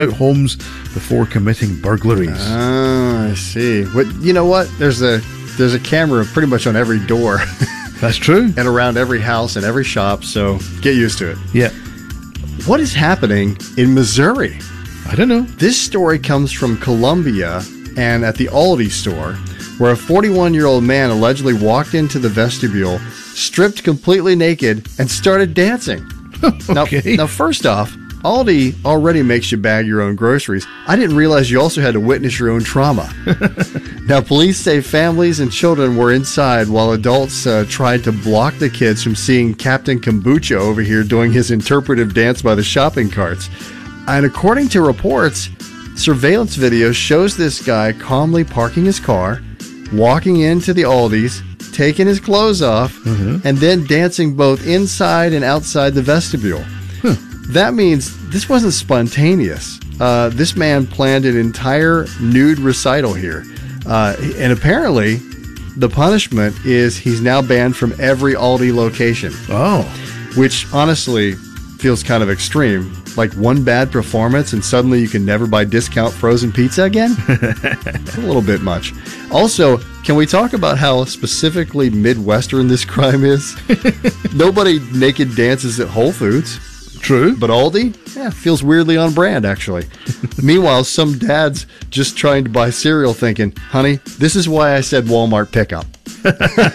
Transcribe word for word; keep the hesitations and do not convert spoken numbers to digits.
homes before committing burglaries. Ah, I see. But you know what? There's a there's a camera pretty much on every door. That's true. And around every house and every shop, so get used to it. Yeah. What is happening in Missouri? I don't know. This story comes from Columbia and at the Aldi store, where a forty-one-year-old man allegedly walked into the vestibule, stripped completely naked, and started dancing. Okay. Now, now, first off, Aldi already makes you bag your own groceries. I didn't realize you also had to witness your own trauma. Now, police say families and children were inside while adults uh, tried to block the kids from seeing Captain Kombucha over here doing his interpretive dance by the shopping carts. And according to reports, surveillance video shows this guy calmly parking his car, walking into the Aldi's, taking his clothes off, mm-hmm. and then dancing both inside and outside the vestibule. Huh. That means this wasn't spontaneous. Uh, this man planned an entire nude recital here. Uh, and apparently, the punishment is he's now banned from every Aldi location. Oh. Which, honestly, feels kind of extreme. Like one bad performance and suddenly you can never buy discount frozen pizza again? A little bit much. Also, can we talk about how specifically Midwestern this crime is? Nobody naked dances at Whole Foods. True. But Aldi? Yeah, feels weirdly on brand, actually. Meanwhile, some dad's just trying to buy cereal thinking, honey, this is why I said Walmart pickup.